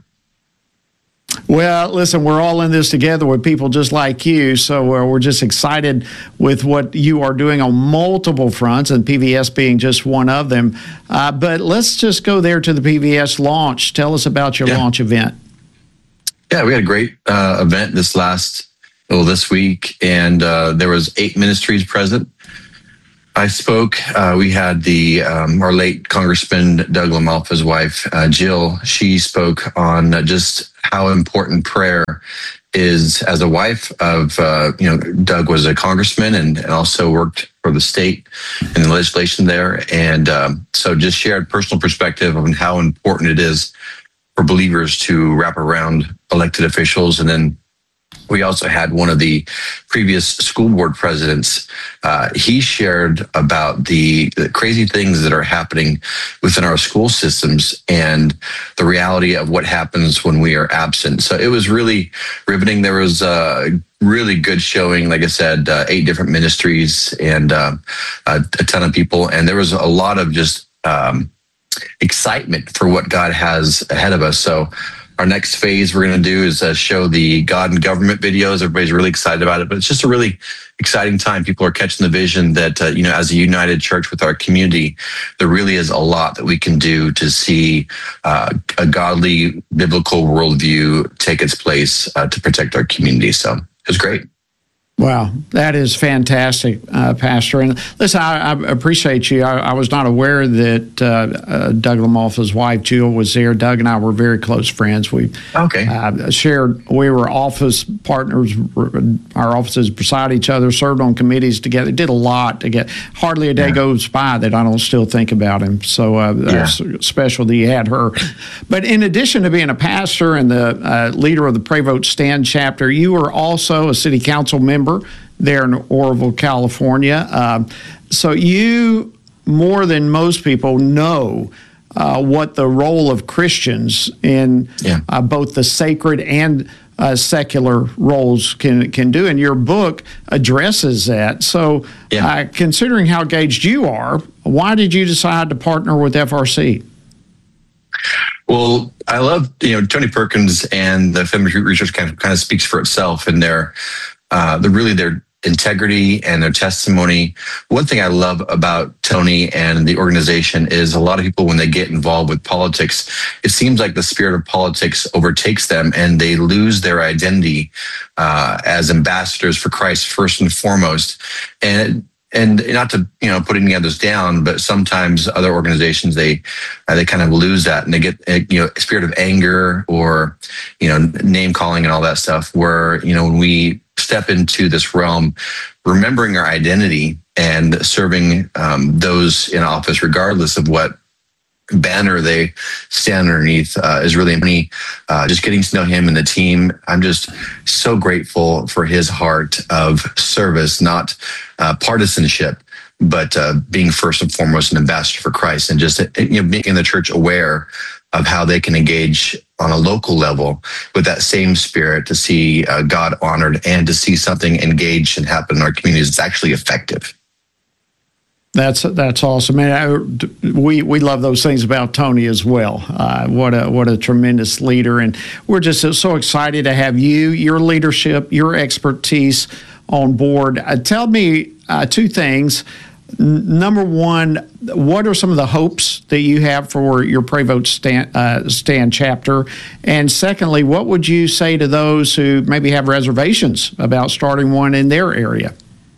Well, listen, we're all in this together with people just like you, so uh, we're just excited with what you are doing on multiple fronts, and P V S being just one of them. Uh, but let's just go there to the P V S launch. Tell us about your yeah. launch event. Yeah, we had a great uh, event this last, well, this week, and uh, there was eight ministries present. I spoke. Uh, we had the um, our late Congressman Doug LaMalfa's wife, uh, Jill. She spoke on uh, just how important prayer is. As a wife of, uh, you know, Doug was a congressman and, and also worked for the state in the legislation there, and um, so just shared personal perspective on how important it is for believers to wrap around elected officials. And then we also had one of the previous school board presidents. Uh, he shared about the, the crazy things that are happening within our school systems and the reality of what happens when we are absent. So it was really riveting. There was a really good showing, like I said, uh, eight different ministries and uh, a, a ton of people. And there was a lot of just um, excitement for what God has ahead of us. So our next phase we're going to do is uh, show the God and government videos. Everybody's really excited about it, but it's just a really exciting time. People are catching the vision that, uh, you know, as a united church with our community, there really is a lot that we can do to see uh, a godly biblical worldview take its place uh, to protect our community. So it was great. Wow, that is fantastic, uh, Pastor. And listen, I, I appreciate you. I, I was not aware that uh, uh, Doug LaMalfa's wife, Jill, was there. Doug and I were very close friends. We okay. uh, shared, we were office partners. Our offices beside each other, served on committees together, did a lot together. Hardly a day yeah. goes by that I don't still think about him. So uh, yeah. that's special that you had her. But in addition to being a pastor and the uh, leader of the Pray Vote Stand chapter, you are also a city council member there in Oroville, California. Uh, so you, more than most people, know uh, what the role of Christians in yeah. uh, both the sacred and uh, secular roles can can do. And your book addresses that. So yeah. uh, considering how engaged you are, why did you decide to partner with F R C? Well, I love, you know, Tony Perkins and the Family Research kind of, kind of speaks for itself in their Uh, the really their integrity and their testimony. One thing I love about Tony and the organization is a lot of people, when they get involved with politics, it seems like the spirit of politics overtakes them and they lose their identity uh, as ambassadors for Christ first and foremost. And And not to, you know, put any others down, but sometimes other organizations, they uh, they kind of lose that and they get, you know, a spirit of anger or, you know, name calling and all that stuff where, you know, when we step into this realm, remembering our identity and serving um, those in office, regardless of what banner they stand underneath, uh, is really me. Uh, just getting to know him and the team, I'm just so grateful for his heart of service, not uh, partisanship, but uh, being first and foremost an ambassador for Christ, and just, you know, making the church aware of how they can engage on a local level with that same spirit to see uh, God honored and to see something engaged and happen in our communities that's actually effective. That's that's awesome, man. I, we we love those things about Tony as well. Uh, what a what a tremendous leader, and we're just so excited to have you, your leadership, your expertise on board. Uh, tell me uh, two things. N- number one, what are some of the hopes that you have for your Pray Vote Stand, uh, Stand chapter? And secondly, what would you say to those who maybe have reservations about starting one in their area?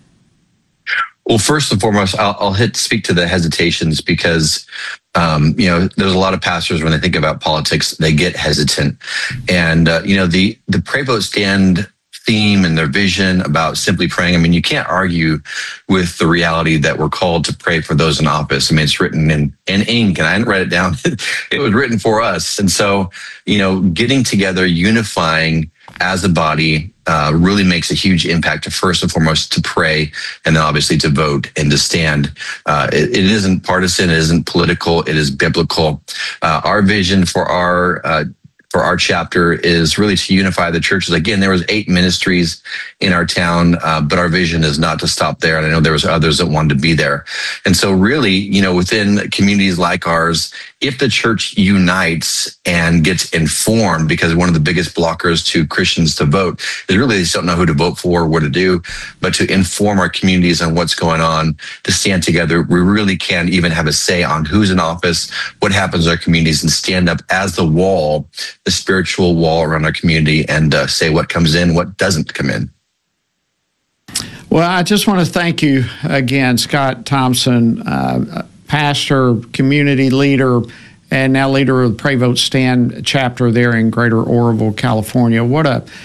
Well, first and foremost, I'll, I'll hit speak to the hesitations because, um, you know, there's a lot of pastors when they think about politics, they get hesitant. And, uh, you know, the, the Pray Vote Stand theme and their vision about simply praying. I mean, you can't argue with the reality that we're called to pray for those in office. I mean, it's written in, in ink, and I didn't write it down. It was written for us. And so, you know, getting together, unifying as a body uh, really makes a huge impact to first and foremost to pray, and then obviously to vote and to stand. Uh, it, it isn't partisan, it isn't political, it is biblical. Uh, our vision for our uh, for our chapter is really to unify the churches. Again, there was eight ministries in our town, uh, but our vision is not to stop there. And I know there was others that wanted to be there. And so really, you know, within communities like ours, if the church unites and gets informed, because one of the biggest blockers to Christians to vote is really they just don't know who to vote for, what to do, but to inform our communities on what's going on, to stand together, we really can even have a say on who's in office, what happens in our communities, and stand up as the wall, the spiritual wall around our community, and uh, say what comes in, what doesn't come in. Well, I just want to thank you again, Scott Thompson, uh, pastor, community leader, and now leader of the Pray Vote Stand chapter there in Greater Oroville, California. What a